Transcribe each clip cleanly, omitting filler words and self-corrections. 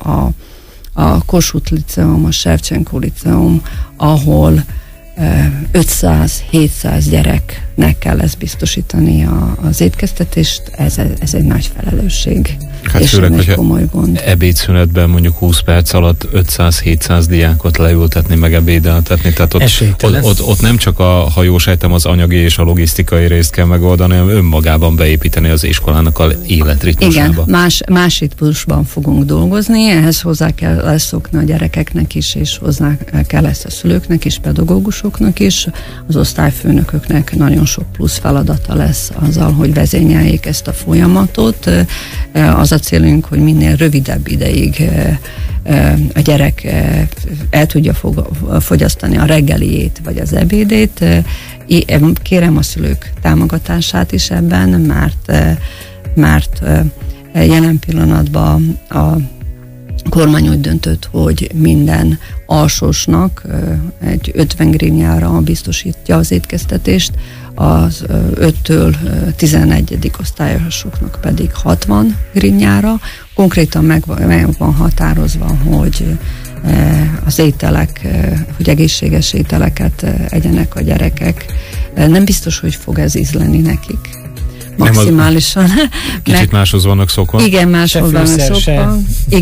a Kossuth Liceum, a Shevchenko Liceum, ahol 500-700 gyereknek kell ezt biztosítani az étkeztetést, ez egy nagy felelősség. Hát és főleg, egy komoly gond. Ebédszünetben mondjuk 20 perc alatt 500-700 diákot leültetni, meg ebédeltetni, tehát ott nem csak az anyagi és a logisztikai részt kell megoldani, hanem önmagában beépíteni az iskolának a életritmusába. Igen, más ritmusban fogunk dolgozni, ehhez hozzá kell leszokni a gyerekeknek is, és hozzá kell ezt a szülőknek is, pedagógusoknak is, az osztályfőnököknek nagyon sok plusz feladata lesz azzal, hogy vezényeljék ezt a folyamatot. Az a célunk, hogy minél rövidebb ideig a gyerek el tudja fogyasztani a reggeliét vagy az ebédét. Kérem a szülők támogatását is ebben, mert jelen pillanatban a kormány úgy döntött, hogy minden alsósnak egy 50 grivnyára biztosítja az étkeztetést, az 5-től 11. osztályosoknak pedig 60 grivnyára. Konkrétan meg van határozva, hogy az ételek, hogy egészséges ételeket egyenek a gyerekek. Nem biztos, hogy fog ez ízleni nekik. Maximálisan. Kicsit máshoz vannak szokva. Igen, máshoz vannak szokva.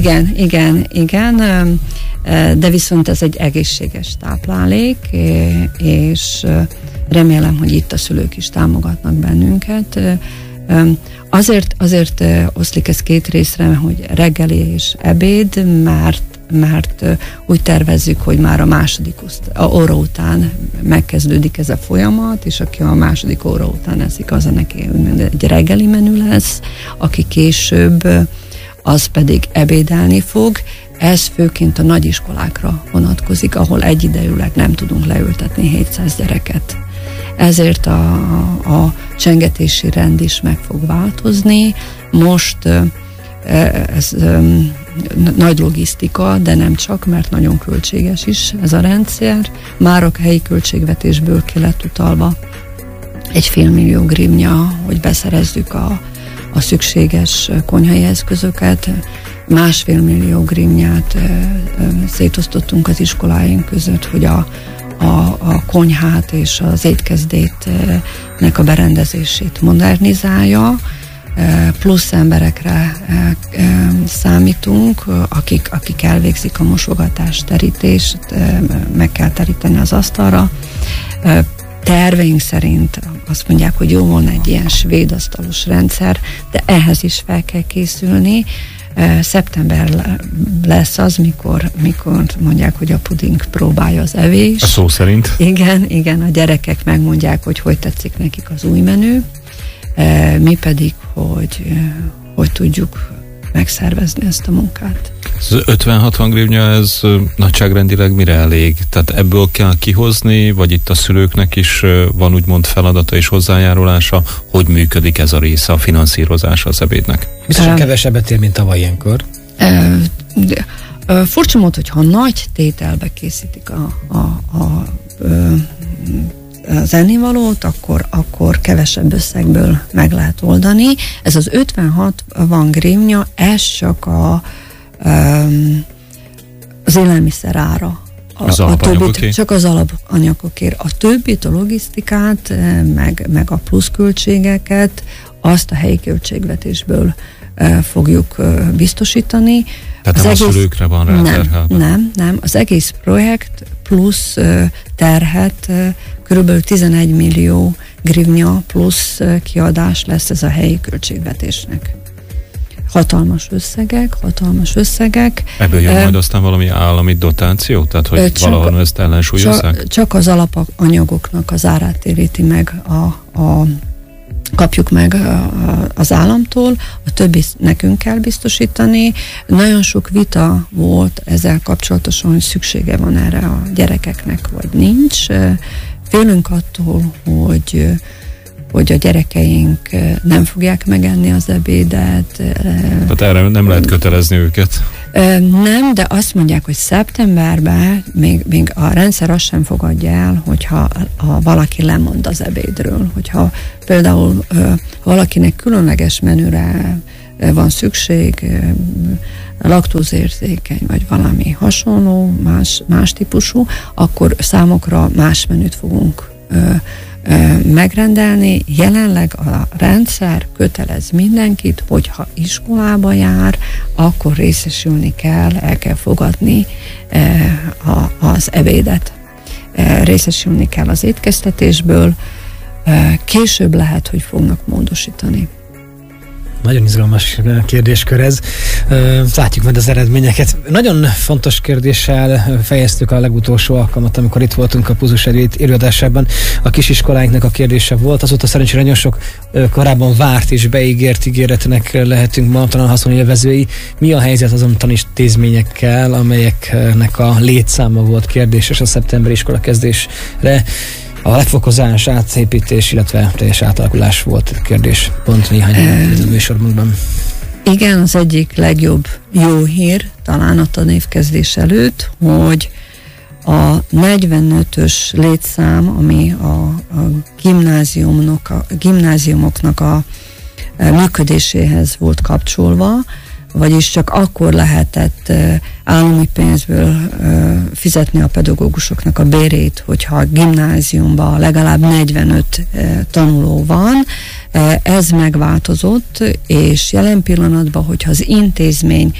Igen. De viszont ez egy egészséges táplálék, és remélem, hogy itt a szülők is támogatnak bennünket. Azért oszlik ez két részre, hogy reggeli és ebéd, mert úgy tervezzük, hogy már a második óra után megkezdődik ez a folyamat, és aki a második óra után eszik, az neki egy reggeli menü lesz, aki később, az pedig ebédelni fog. Ez főként a nagyiskolákra vonatkozik, ahol egyidejűleg nem tudunk leültetni 700 gyereket. Ezért a csengetési rend is meg fog változni. Most ez nagy logisztika, de nem csak, mert nagyon költséges is ez a rendszer. Már a helyi költségvetésből ki lett utalva egy 500 000 grivnya, hogy beszerezzük a szükséges konyhai eszközöket. 1,5 millió grivnyát szétosztottunk az iskoláink között, hogy a konyhát és az étkezdétnek a berendezését modernizálja, plusz emberekre számítunk, akik elvégzik a mosogatást, terítést, meg kell teríteni az asztalra. Terveink szerint azt mondják, hogy jó volna egy ilyen svéd asztalos rendszer, de ehhez is fel kell készülni. Szeptember lesz az, mikor mondják, hogy a puding próbálja az evés. A szó szerint? Igen, a gyerekek megmondják, hogy tetszik nekik az új menü, mi pedig, hogy tudjuk megszervezni ezt a munkát. Ez 50-60 grivnya, ez nagyságrendileg mire elég? Tehát ebből kell kihozni, vagy itt a szülőknek is van úgymond feladata és hozzájárulása, hogy működik ez a része, a finanszírozása az ebédnek? Biztosan kevesebbet ér, mint tavaly ilyenkor. Furcsa mód, hogyha nagy tételbe készítik az ennivalót, akkor kevesebb összegből meg lehet oldani. Ez az 50-60 grivnya, ez csak az élelmiszer ára. Csak az alapanyagokért. A többit, a logisztikát, meg a pluszköltségeket, azt a helyi költségvetésből fogjuk biztosítani. Tehát nem a szülőkre van rá terhelve? Nem. Az egész projekt plusz terhet körülbelül 11 millió grivnya plusz kiadás lesz ez a helyi költségvetésnek. Hatalmas összegek. Ebből jön majd aztán valami állami dotáció? Tehát, hogy valahol ezt ellensúlyozzák? Csak az alapanyagoknak az árát téríti meg kapjuk meg az államtól, a többi nekünk kell biztosítani. Nagyon sok vita volt ezzel kapcsolatosan, hogy szüksége van erre a gyerekeknek, vagy nincs. Félünk attól, hogy a gyerekeink nem fogják megenni az ebédet. Tehát erre nem lehet kötelezni őket? Nem, de azt mondják, hogy szeptemberben még a rendszer azt sem fogadja el, hogyha valaki lemond az ebédről. Hogyha például valakinek különleges menüre van szükség, laktózérzékeny, vagy valami hasonló, más típusú, akkor számokra más menüt fogunk megrendelni. Jelenleg a rendszer kötelez mindenkit, hogyha iskolába jár, akkor részesülni kell, el kell fogadni az ebédet. Részesülni kell az étkeztetésből, később lehet, hogy fognak módosítani. Nagyon izgalmas kérdéskör ez. Látjuk majd az eredményeket. Nagyon fontos kérdéssel fejeztük a legutolsó alkalmat, amikor itt voltunk a Pulzus előadásában. A kisiskoláinknak a kérdése volt. Azóta szerencsére nagyon sok korábban várt és beígért ígéretnek lehetünk ma talán haszonélvezői. Mi a helyzet azon tanintézményekkel, amelyeknek a létszáma volt kérdéses a szeptemberi iskola kezdésre? A lefokozás, átépítés, illetve teljes átalakulás volt kérdés pont néhány műsorunkban. Igen, az egyik legjobb jó hír talán a tanévkezdés előtt, hogy a 45-ös létszám, ami a gimnáziumoknak a működéséhez volt kapcsolva, vagyis csak akkor lehetett állami pénzből fizetni a pedagógusoknak a bérét, hogyha a gimnáziumban legalább 45 tanuló van. Ez megváltozott, és jelen pillanatban, hogyha az intézmény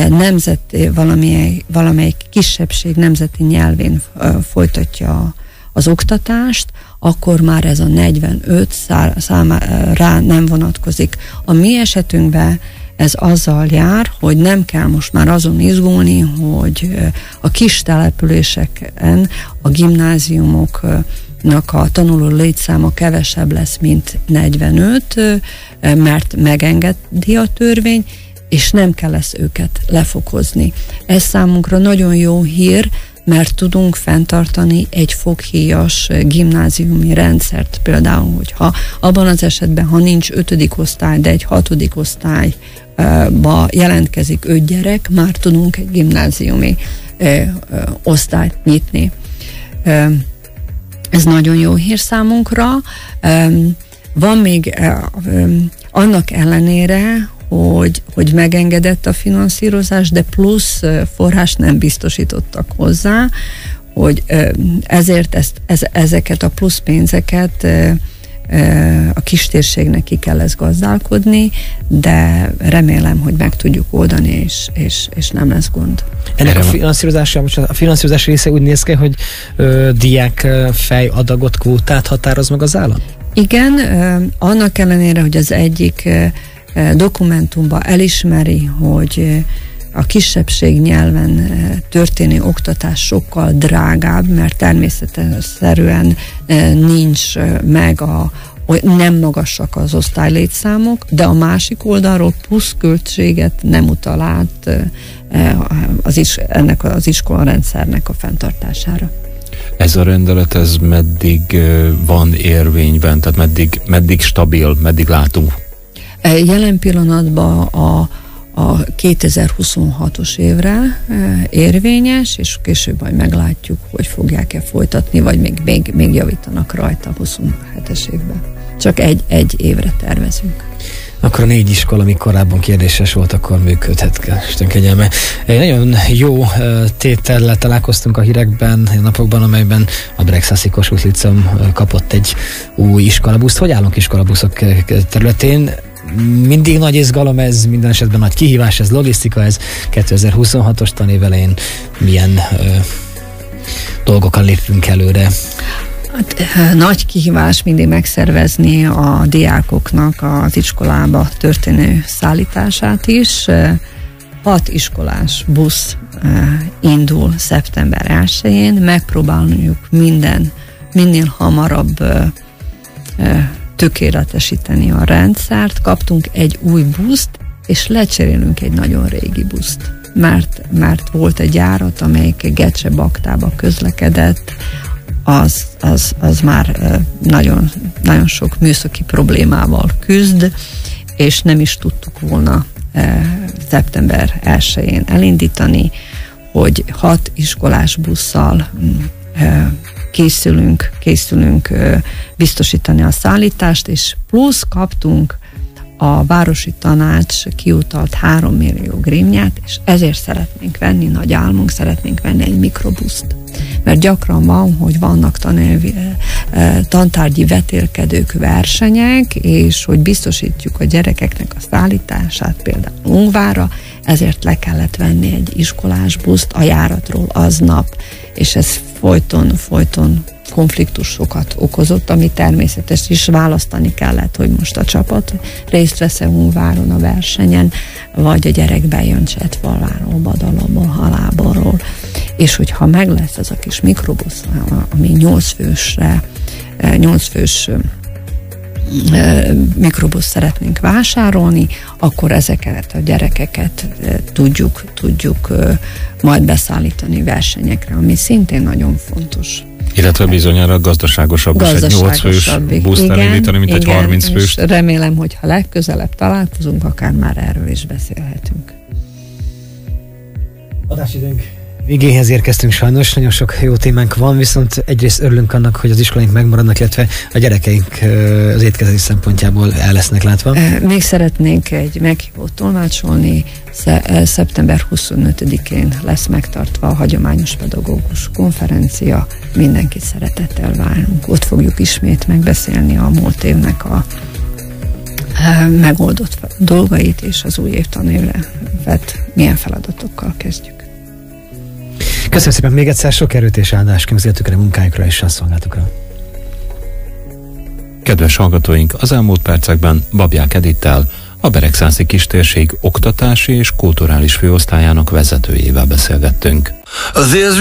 valamelyik kisebbség nemzeti nyelvén folytatja az oktatást, akkor már ez a 45 rá nem vonatkozik. A mi esetünkben ez azzal jár, hogy nem kell most már azon izgulni, hogy a kis településeken a gimnáziumoknak a tanuló létszáma kevesebb lesz, mint 45, mert megengedi a törvény, és nem kell ezt őket lefokozni. Ez számunkra nagyon jó hír, mert tudunk fenntartani egy foghíjas gimnáziumi rendszert. Például, hogyha abban az esetben, ha nincs 5. osztály, de egy 6. osztályba jelentkezik 5 gyerek, már tudunk egy gimnáziumi osztályt nyitni. Ez nagyon jó hír számunkra. Van még annak ellenére, hogy megengedett a finanszírozás, de plusz forrás nem biztosítottak hozzá, hogy ezért ezeket a plusz pénzeket a kistérségnek ki kell ezt gazdálkodni, de remélem, hogy meg tudjuk oldani, és nem lesz gond. Ennek a finanszírozás része úgy néz ki, hogy diák fejadagot, kvótát határoz meg az állam? Igen, annak ellenére, hogy az egyik dokumentumban elismeri, hogy a kisebbség nyelven történő oktatás sokkal drágább, mert természetesen nincs meg nem magasak az osztálylétszámok, de a másik oldalról plusz költséget nem utal át ennek az iskolarendszernek a fenntartására. Ez a rendelet, ez meddig van érvényben, tehát meddig stabil, meddig látunk? Jelen pillanatban a 2026-os évre érvényes, és később majd meglátjuk, hogy fogják-e folytatni, vagy még javítanak rajta a 27-es évben. Csak egy évre tervezünk. Akkor a 4 iskola, ami korábban kérdéses volt, akkor működhet. Isten kegyelme. Egy nagyon jó tétellel találkoztunk a hírekben, a napokban, amelyben a Brexászi Kossuth Liceum kapott egy új iskolabuszt. Hogy állunk iskolabuszok területén? Mindig nagy izgalom ez, minden esetben nagy kihívás, ez logisztika, ez 2026-os tanév elején milyen dolgokkal lépünk előre? Hát, nagy kihívás mindig megszervezni a diákoknak az iskolába történő szállítását is. 6 iskolás busz indul szeptember 1-én, megpróbáljuk minél hamarabb tökéletesíteni a rendszert. Kaptunk egy új buszt, és lecserélünk egy nagyon régi buszt, mert volt egy járat, amelyik Getse-Baktába közlekedett, az már nagyon, nagyon sok műszaki problémával küzd, és nem is tudtuk volna szeptember 1-én elindítani, hogy 6 iskolás busszal készülünk biztosítani a szállítást, és plusz kaptunk a városi tanács kiutalt 3 millió grimnyát, és ezért szeretnénk venni, nagy álmunk, szeretnénk venni egy mikrobuszt. Mert gyakran van, hogy vannak tantárgyi vetélkedők, versenyek, és hogy biztosítjuk a gyerekeknek a szállítását például Ungvárra, ezért le kellett venni egy iskolás buszt a járatról aznap, és ez folyton konfliktusokat okozott, ami természetes is, választani kellett, hogy most a csapat részt vesz-e Ungváron a versenyen, vagy a gyerek bejön Csettvalváról, Badalomból, Haláborról. És hogyha meg lesz ez a kis mikrobusz, ami 8 fős mikrobusz szeretnénk vásárolni, akkor ezeket a gyerekeket tudjuk majd beszállítani versenyekre, ami szintén nagyon fontos. Illetve bizonyára gazdaságosabb is egy 8 fős buszt elindítani, mint egy 30 fős. Remélem, hogy ha legközelebb találkozunk, akár már erről is beszélhetünk. Adásidőnk végéhez érkeztünk sajnos, nagyon sok jó témánk van, viszont egyrészt örülünk annak, hogy az iskoláink megmaradnak, illetve a gyerekeink az étkezés szempontjából el lesznek látva. Még szeretnénk egy meghívót tolmácsolni. Szeptember 25-én lesz megtartva a hagyományos pedagógus konferencia. Mindenkit szeretettel várunk. Ott fogjuk ismét megbeszélni a múlt évnek a megoldott dolgait, és az új évtanévre milyen feladatokkal kezdjük. Köszönöm szépen még egyszer, sok erőt és áldást kívánok a munkájukra és a szolgálatukra. Kedves hallgatóink, az elmúlt percekben Babják Edittel, a Beregszászi Kistérség oktatási és kulturális főosztályának vezetőjével beszélgettünk.